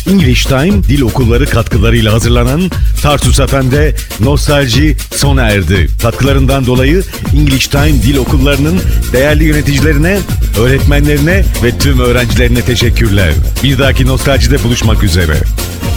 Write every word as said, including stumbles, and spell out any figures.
English Time Dil Okulları katkılarıyla hazırlanan Tarsus F M'de nostalji sona erdi. Katkılarından dolayı English Time Dil Okulları'nın değerli yöneticilerine, öğretmenlerine ve tüm öğrencilerine teşekkürler. Bir dahaki nostaljide buluşmak üzere.